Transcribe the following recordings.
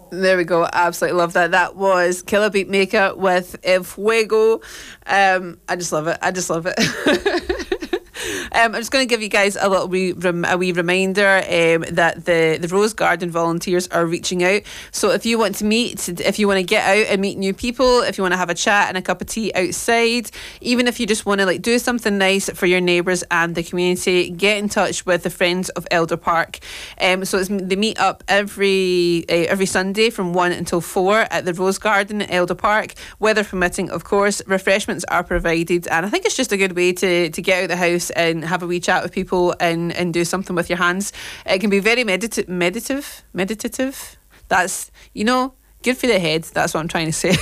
There we go. Absolutely love that. That was Killer Beatmaker with El Fuego. I just love it. I just love it. I'm just going to give you guys a little wee reminder that the Rose Garden volunteers are reaching out. So if you want to meet, if you want to get out and meet new people, if you want to have a chat and a cup of tea outside, even if you just want to like do something nice for your neighbours and the community, get in touch with the Friends of Elder Park. They meet up every Sunday from 1 until 4 at the Rose Garden at Elder Park, weather permitting, of course. Refreshments are provided, and I think it's just a good way to get out of the house and have a wee chat with people and do something with your hands. It can be very meditative. That's, good for the head. That's what I'm trying to say.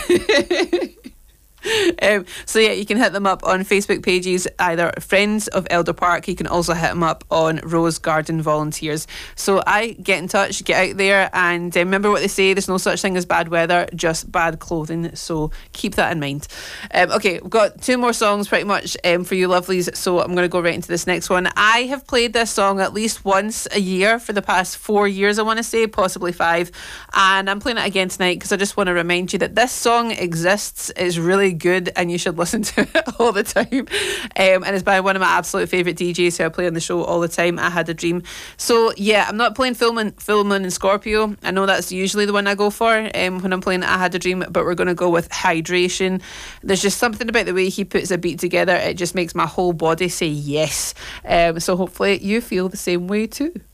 So yeah, you can hit them up on Facebook pages, either Friends of Elder Park. You can also hit them up on Rose Garden Volunteers. So get in touch, get out there, and remember what they say, there's no such thing as bad weather, just bad clothing. So keep that in mind. Okay, we've got 2 more songs pretty much for you lovelies, so I'm going to go right into this next one. I have played this song at least once a year for the past 4 years, I want to say, possibly 5, and I'm playing it again tonight because I just want to remind you that this song exists. It's really good and you should listen to it all the time, and it's by one of my absolute favourite DJs who I play on the show all the time, I Had a Dream. So yeah, I'm not playing Full Moon and Scorpio. I know that's usually the one I go for when I'm playing I Had a Dream, but we're going to go with Hydration. There's just something about the way he puts a beat together, it just makes my whole body say yes. So hopefully you feel the same way too.